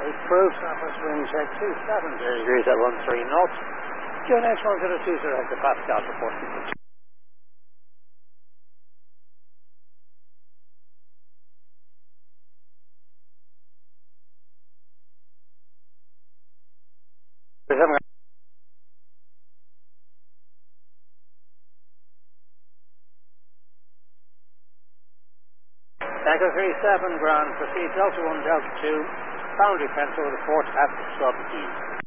Proof, Southwest wind check 27 degrees at 13 knots. QNH 1020 at Pascal reporting. Echo 37, ground, proceed Delta 1, Delta 2, boundary fence over the fort at the sub east.